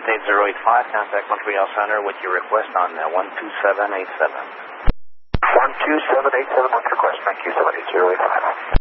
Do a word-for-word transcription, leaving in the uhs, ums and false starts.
Flight eight zero eight five, contact Montreal Center with your request on uh, one two seven eight seven. one two seven eight seven, what's your request? Thank you, seven eight zero eight five.